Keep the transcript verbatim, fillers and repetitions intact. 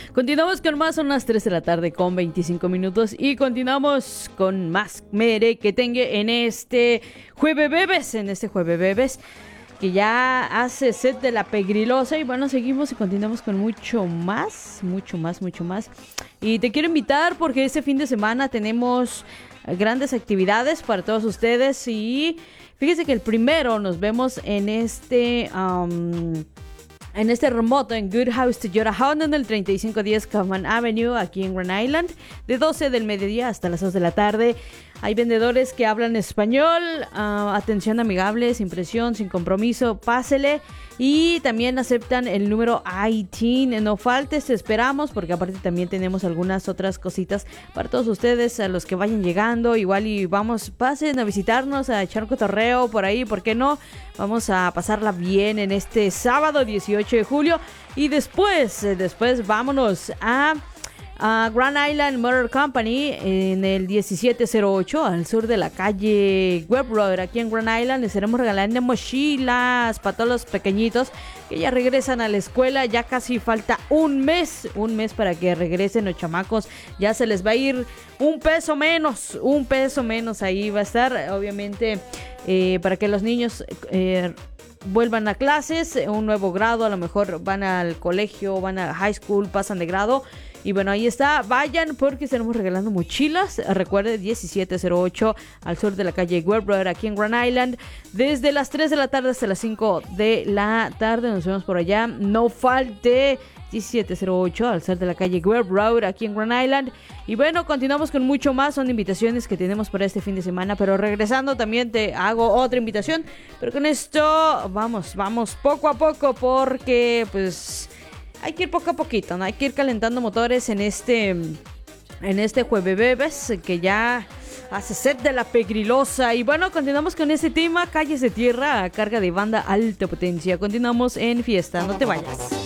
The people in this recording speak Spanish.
Continuamos con más, son las tres de la tarde con veinticinco minutos y continuamos con más merequetengue en este jueves bebés, en este jueves bebés que ya hace set de la pegrilosa y bueno, seguimos y continuamos con mucho más, mucho más, mucho más. Y te quiero invitar porque este fin de semana tenemos grandes actividades para todos ustedes y fíjense que el primero nos vemos en este... Um, En este remoto en Good House Toyota Honda en el treinta y cinco diez Kaufman Avenue aquí en Grand Island de doce del mediodía hasta las dos de la tarde. Hay vendedores que hablan español, uh, atención amigable, sin presión, sin compromiso, pásele. Y también aceptan el número I T. No faltes, te esperamos porque aparte también tenemos algunas otras cositas para todos ustedes, a los que vayan llegando. Igual y vamos, pasen a visitarnos, a echar un cotorreo por ahí, ¿por qué no? Vamos a pasarla bien en este sábado dieciocho de julio. Y después, después vámonos a... Uh, Grand Island Motor Company en el diecisiete cero ocho al sur de la calle Webb Road aquí en Grand Island. Les estaremos regalando mochilas para todos los pequeñitos que ya regresan a la escuela. Ya casi falta un mes, un mes para que regresen los chamacos. Ya se les va a ir un peso menos, un peso menos ahí va a estar, obviamente, eh, para que los niños... Eh, vuelvan a clases, un nuevo grado, a lo mejor van al colegio, van a high school, pasan de grado. Y bueno, ahí está, vayan porque estaremos regalando mochilas. Recuerde, diecisiete cero ocho al sur de la calle Webb Road aquí en Grand Island. Desde las tres de la tarde hasta las cinco de la tarde. Nos vemos por allá. No falte. diecisiete cero ocho al sur de la calle Webb Road aquí en Grand Island. Y bueno, continuamos con mucho más. Son invitaciones que tenemos para este fin de semana. Pero regresando también te hago otra invitación. Pero con esto vamos, vamos poco a poco porque pues... hay que ir poco a poquito, ¿no? Hay que ir calentando motores en este, en este jueves bebés, que ya hace set de la pegrilosa. Y bueno, continuamos con este tema, Calles de Tierra, a carga de banda Alta Potencia. Continuamos en fiesta, no te vayas.